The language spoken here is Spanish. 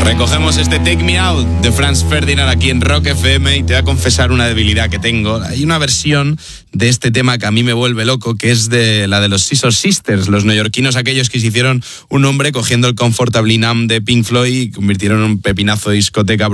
Recogemos este Take Me Out de Franz Ferdinand aquí en Rock FM y te voy a confesar una debilidad que tengo. Hay una versión de este tema que a mí me vuelve loco, que es de la de los Scissor Sisters, los neoyorquinos aquellos que se hicieron un nombre cogiendo el Comfortably Numb de Pink Floyd y convirtieron en un pepinazo de discoteca